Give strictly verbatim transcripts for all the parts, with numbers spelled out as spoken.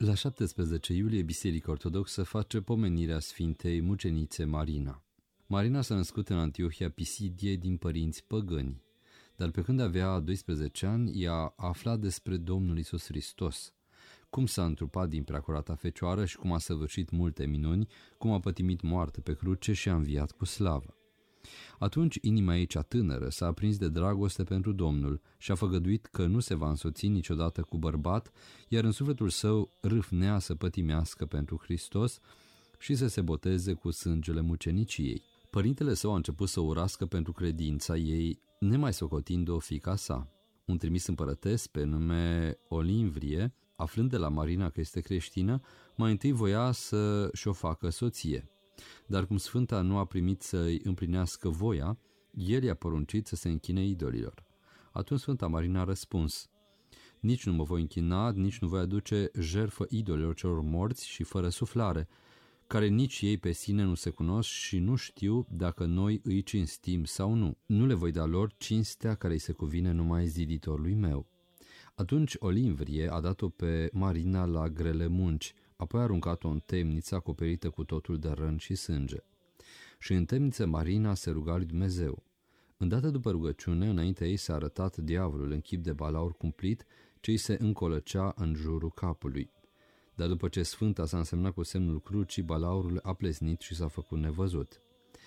La șaptesprezece iulie, Biserica Ortodoxă face pomenirea Sfintei Mucenițe Marina. Marina s-a născut în Antiohia Pisidiei din părinți păgâni, dar pe când avea doisprezece ani, ea a aflat despre Domnul Iisus Hristos, cum s-a întrupat din preacurata Fecioară și cum a săvârșit multe minuni, cum a pătimit moarte pe cruce și a înviat cu slavă. Atunci inima ei cea tânără s-a aprins de dragoste pentru Domnul și a făgăduit că nu se va însoți niciodată cu bărbat, iar în sufletul său râvnea să pătimească pentru Hristos și să se boteze cu sângele muceniciei. Părintele său a început să o urască pentru credința ei, nemai socotind-o fiica sa. Un trimis împărătesc pe nume Olimvrie, aflând de la Marina că este creștină, mai întâi voia să și-o facă soție. Dar cum Sfânta nu a primit să-i împlinească voia, el i-a poruncit să se închine idolilor. Atunci Sfânta Marina a răspuns: nici nu mă voi închina, nici nu voi aduce jertfă idolilor celor morți și fără suflare, care nici ei pe sine nu se cunosc și nu știu dacă noi îi cinstim sau nu. Nu le voi da lor cinstea care îi se cuvine numai ziditorului meu. Atunci Olimvrie a dat-o pe Marina la grele munci, apoi a aruncat-o în temniță acoperită cu totul de răni și sânge. Și în temniță Marina se ruga lui Dumnezeu. Îndată după rugăciune, înaintea ei s-a arătat diavolul în chip de balaur cumplit, ce îi se încolăcea în jurul capului. Dar după ce Sfânta s-a însemnat cu semnul crucii, balaurul a pleznit și s-a făcut nevăzut.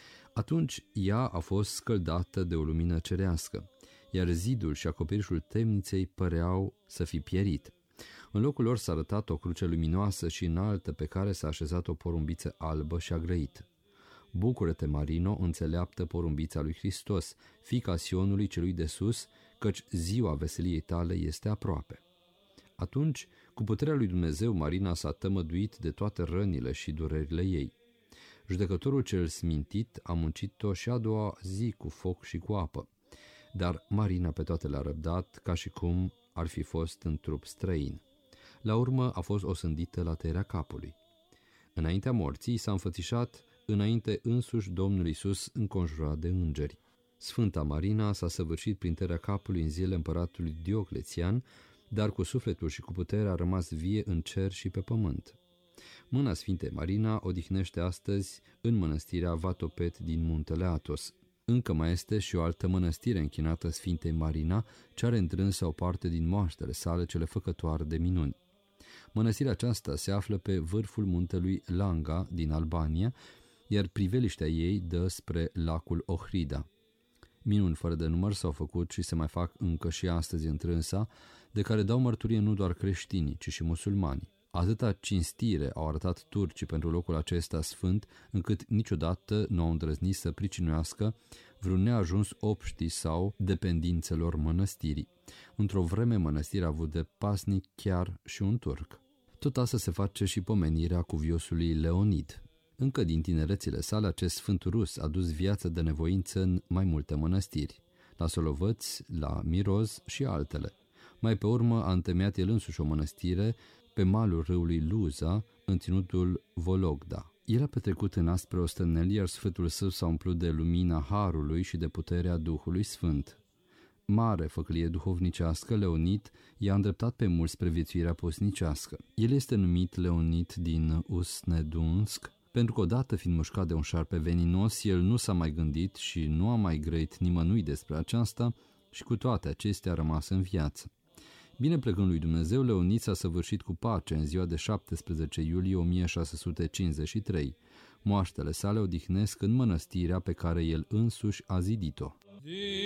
Atunci ea a fost scăldată de o lumină cerească, iar zidul și acoperișul temniței păreau să fi pierit. În locul lor s-a arătat o cruce luminoasă și înaltă pe care s-a așezat o porumbiță albă și agrăită. Bucură-te, Marino, înțeleaptă porumbița lui Hristos, fiica Sionului celui de sus, căci ziua veseliei tale este aproape. Atunci, cu puterea lui Dumnezeu, Marina s-a tămăduit de toate rănile și durerile ei. Judecătorul cel smintit a muncit-o și a doua zi cu foc și cu apă, dar Marina pe toate le-a răbdat ca și cum ar fi fost în trup străin. La urmă a fost osândită la tăierea capului. Înaintea morții s-a înfățișat înainte însuși Domnul Iisus înconjurat de îngeri. Sfânta Marina s-a săvârșit prin tăierea capului în zilele împăratului Dioclețian, dar cu sufletul și cu puterea a rămas vie în cer și pe pământ. Mâna Sfintei Marina odihnește astăzi în mănăstirea Vatopet din muntele Athos. Încă mai este și o altă mănăstire închinată Sfintei Marina, ce are întrânsă o parte din moaștele sale cele făcătoare de minuni. Mănăstirea aceasta se află pe vârful muntelui Langa din Albania, iar priveliștea ei dă spre lacul Ohrida. Minuni fără de număr s-au făcut și se mai fac încă și astăzi întrânsa, de care dau mărturie nu doar creștinii, ci și musulmanii. Atâta cinstire au arătat turcii pentru locul acesta sfânt, încât niciodată nu au îndrăznit să pricinuiască vreun neajuns obștii sau dependințelor mănăstirii. Într-o vreme mănăstirea a avut de pasnic chiar și un turc. Tot asta se face și pomenirea cuviosului Leonid. Încă din tinerețile sale, acest sfânt rus a dus viață de nevoință în mai multe mănăstiri, la Solovăți, la Miroz și altele. Mai pe urmă a întemeiat el însuși o mănăstire pe malul râului Luza, în ținutul Vologda. El a petrecut în aspre osteneli, iar sfântul său s-a umplut de lumina Harului și de puterea Duhului Sfânt. Mare făclie duhovnicească, Leonid i-a îndreptat pe mulți spre viețuirea postnicească. El este numit Leonid din Usnedunsk, pentru că odată fiind mușcat de un șarpe veninos, el nu s-a mai gândit și nu a mai grăit nimănui despre aceasta și cu toate acestea a rămas în viață. Bine plecând lui Dumnezeu, Leonid s-a săvârșit cu pace în ziua de șaptesprezece iulie o mie șase sute cincizeci și trei. Moaștele sale odihnesc în mănăstirea pe care el însuși a zidit-o.